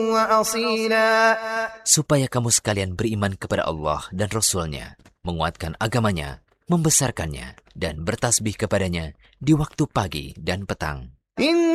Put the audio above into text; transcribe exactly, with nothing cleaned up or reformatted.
وأصيلا. Supaya kamu sekalian beriman kepada Allah dan Rasul-Nya, menguatkan agamanya, membesarkannya, dan bertasbih kepadanya di waktu pagi dan petang.